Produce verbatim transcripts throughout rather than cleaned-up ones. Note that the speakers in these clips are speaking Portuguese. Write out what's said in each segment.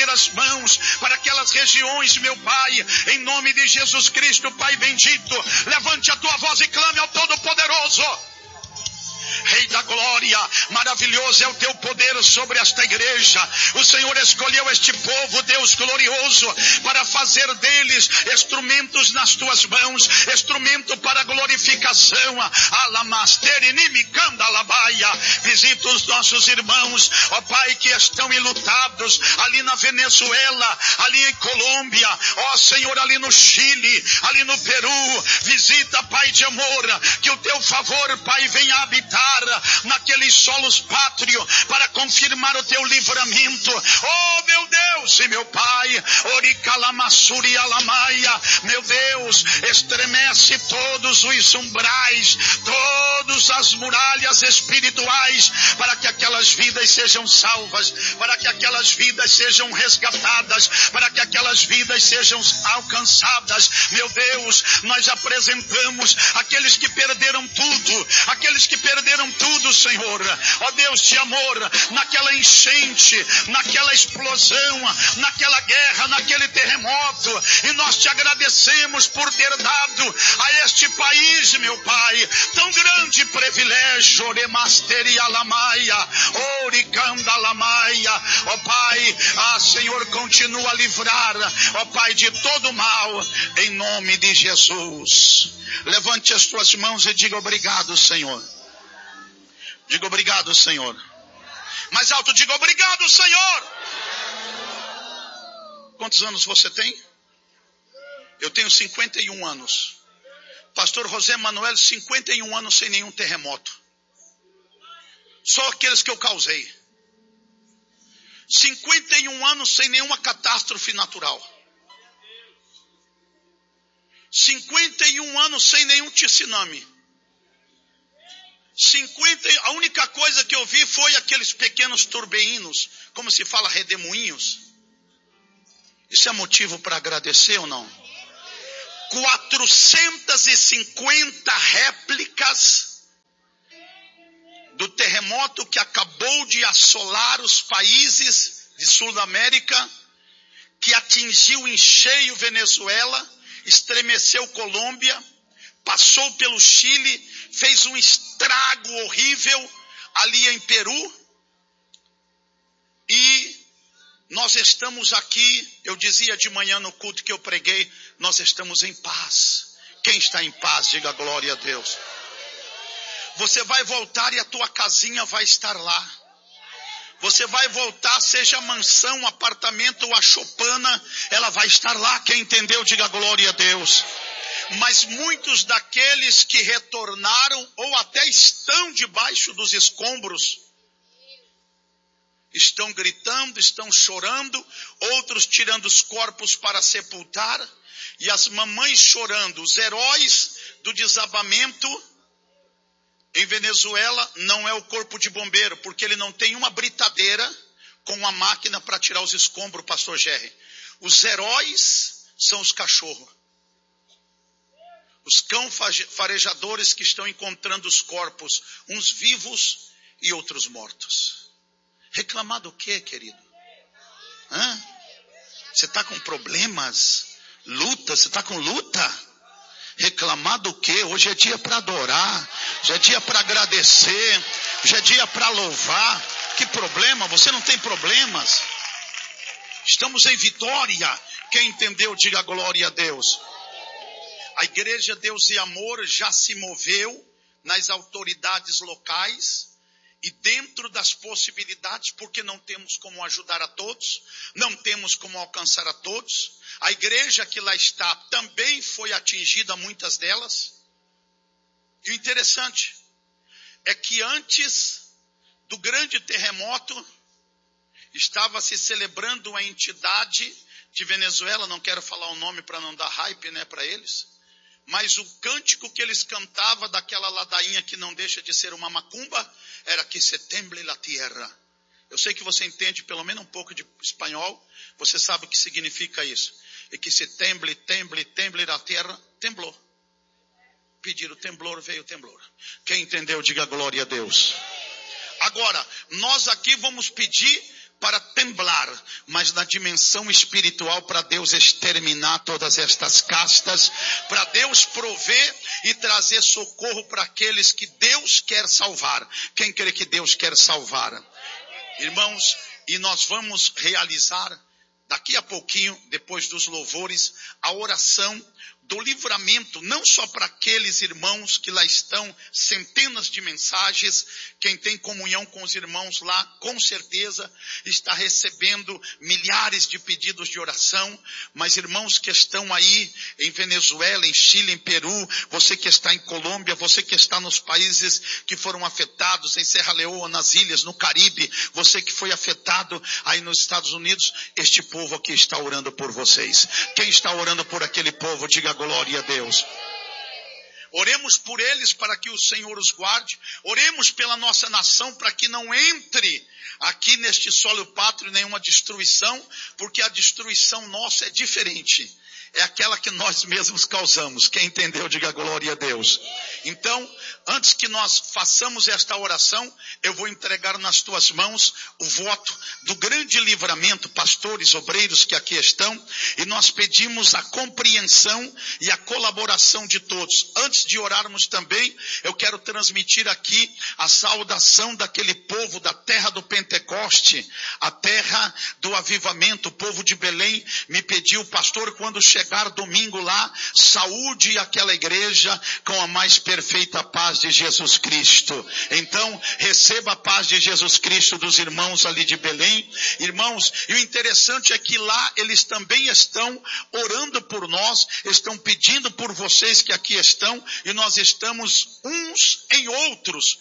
estender as mãos para aquelas regiões, meu Pai, em nome de Jesus Cristo, Pai bendito. Levante a tua voz e clame ao Todo-Poderoso. Rei da glória, maravilhoso é o teu poder sobre esta igreja. O Senhor escolheu este povo, Deus glorioso, para fazer deles instrumentos nas tuas mãos, instrumento para glorificação. Visita os nossos irmãos, ó Pai, que estão enlutados ali na Venezuela, ali em Colômbia, ó Senhor, ali no Chile, ali no Peru. Visita, Pai de amor, que o teu favor, Pai, venha habitar naqueles solos pátrios para confirmar o teu livramento. Oh meu Deus e meu Pai, Oricalamassuri Alamaia, meu Deus, estremece todos os umbrais, todas as muralhas espirituais, para que aquelas vidas sejam salvas, para que aquelas vidas sejam resgatadas, para que aquelas vidas sejam alcançadas. Meu Deus, nós apresentamos aqueles que perderam tudo, aqueles que perderam tudo, Senhor, ó Deus de amor, naquela enchente, naquela explosão, naquela guerra, naquele terremoto, e nós te agradecemos por ter dado a este país, meu Pai, tão grande privilégio. Ó Pai, ah Senhor, continua a livrar, ó Pai, de todo mal, em nome de Jesus. Levante as tuas mãos e diga obrigado, Senhor. Diga obrigado, Senhor. Mais alto, diga obrigado, Senhor. Quantos anos você tem? Eu tenho cinquenta e um anos. Pastor José Manuel, cinquenta e um anos sem nenhum terremoto. Só aqueles que eu causei. cinquenta e um anos sem nenhuma catástrofe natural. cinquenta e um anos sem nenhum tsunami. cinquenta, a única coisa que eu vi foi aqueles pequenos turbeinos, como se fala, redemoinhos. Isso é motivo para agradecer ou não? quatrocentas e cinquenta réplicas do terremoto que acabou de assolar os países de Sul da América, que atingiu em cheio Venezuela, estremeceu Colômbia, passou pelo Chile, fez um estrago horrível ali em Peru. E nós estamos aqui, eu dizia de manhã no culto que eu preguei, nós estamos em paz. Quem está em paz, diga glória a Deus. Você vai voltar e a tua casinha vai estar lá. Você vai voltar, seja mansão, apartamento ou a choupana, ela vai estar lá. Quem entendeu, diga glória a Deus. Mas muitos daqueles que retornaram ou até estão debaixo dos escombros, estão gritando, estão chorando, outros tirando os corpos para sepultar, e as mamães chorando. Os heróis do desabamento em Venezuela não é o corpo de bombeiro, porque ele não tem uma britadeira com uma máquina para tirar os escombros, pastor Jerry. Os heróis são os cachorros. Os cão farejadores que estão encontrando os corpos, uns vivos e outros mortos. Reclamar do quê, querido? Hã? Você está com problemas? Luta? Você está com luta? Reclamar do quê? Hoje é dia para adorar, hoje é dia para agradecer, hoje é dia para louvar. Que problema? Você não tem problemas. Estamos em vitória. Quem entendeu, diga glória a Deus. A igreja Deus e Amor já se moveu nas autoridades locais e dentro das possibilidades, porque não temos como ajudar a todos, não temos como alcançar a todos. A igreja que lá está também foi atingida, muitas delas. E o interessante é que antes do grande terremoto, estava se celebrando a entidade de Venezuela, não quero falar o nome para não dar hype, né, para eles, mas o cântico que eles cantavam daquela ladainha que não deixa de ser uma macumba, era que se temble la tierra. Eu sei que você entende pelo menos um pouco de espanhol, você sabe o que significa isso. E que se temble, temble, temble la tierra, temblou. Pediram temblor, veio temblor. Quem entendeu, diga glória a Deus. Agora, nós aqui vamos pedir para temblar, mas na dimensão espiritual para Deus exterminar todas estas castas, para Deus prover e trazer socorro para aqueles que Deus quer salvar. Quem crê que Deus quer salvar? Irmãos, e nós vamos realizar daqui a pouquinho, depois dos louvores, a oração do livramento, não só para aqueles irmãos que lá estão, centenas de mensagens. Quem tem comunhão com os irmãos lá, com certeza está recebendo milhares de pedidos de oração, mas irmãos que estão aí em Venezuela, em Chile, em Peru, você que está em Colômbia, você que está nos países que foram afetados, em Serra Leoa, nas ilhas, no Caribe, você que foi afetado aí nos Estados Unidos, este povo aqui está orando por vocês. Quem está orando por aquele povo, diga glória a Deus. Oremos por eles para que o Senhor os guarde. Oremos pela nossa nação para que não entre aqui neste solo pátrio nenhuma destruição, porque a destruição nossa é diferente. É aquela que nós mesmos causamos. Quem entendeu, diga glória a Deus. Então, antes que nós façamos esta oração, eu vou entregar nas tuas mãos o voto do grande livramento, pastores, obreiros que aqui estão, e nós pedimos a compreensão e a colaboração de todos. Antes de orarmos também, eu quero transmitir aqui a saudação daquele povo da terra do Pentecoste, a terra do avivamento. O povo de Belém me pediu, pastor, quando chegar domingo lá, saúde aquela igreja com a mais perfeita paz de Jesus Cristo. Então, receba a paz de Jesus Cristo dos irmãos ali de Belém. Irmãos, e o interessante é que lá eles também estão orando por nós, estão pedindo por vocês que aqui estão, e nós estamos uns em outros.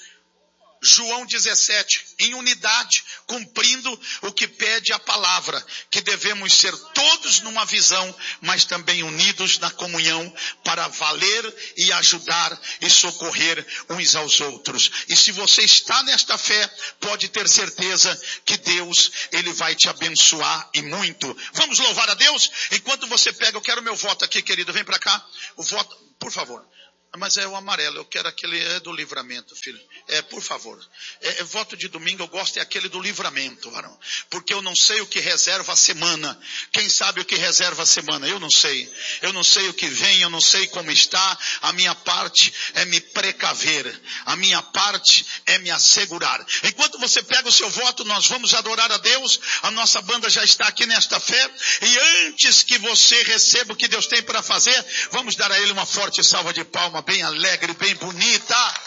João dezessete, em unidade, cumprindo o que pede a palavra, que devemos ser todos numa visão, mas também unidos na comunhão, para valer e ajudar e socorrer uns aos outros. E se você está nesta fé, pode ter certeza que Deus, Ele vai te abençoar e muito. Vamos louvar a Deus? Enquanto você pega, eu quero meu voto aqui, querido, vem para cá, o voto, por favor. Mas é o amarelo, eu quero aquele é do livramento, filho. É, por favor. É, é voto de domingo, eu gosto é aquele do livramento, varão. Porque eu não sei o que reserva a semana. Quem sabe o que reserva a semana? Eu não sei. Eu não sei o que vem, eu não sei como está. A minha parte é me precaver. A minha parte é me assegurar. Enquanto você pega o seu voto, nós vamos adorar a Deus. A nossa banda já está aqui nesta fé. E antes que você receba o que Deus tem para fazer, vamos dar a Ele uma forte salva de palmas. Bem alegre, bem bonita.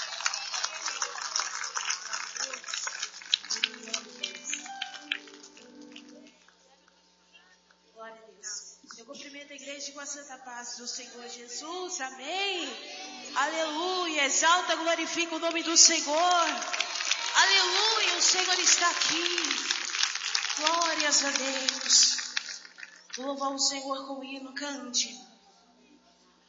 Glória a Deus. Eu cumprimento a igreja com a santa paz do Senhor Jesus. Amém. Aleluia. Exalta, glorifica o nome do Senhor. Aleluia. O Senhor está aqui. Glórias a Deus. Vou louvar o Senhor com o hino, cante.